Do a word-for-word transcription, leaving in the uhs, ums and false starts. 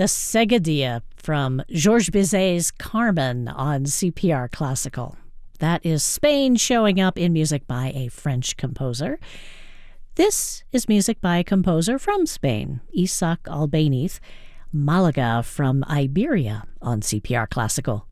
The Seguidilla from Georges Bizet's Carmen on C P R Classical. That is Spain showing up in music by a French composer. This is music by a composer from Spain, Isaac Albéniz, Malaga from Iberia on C P R Classical.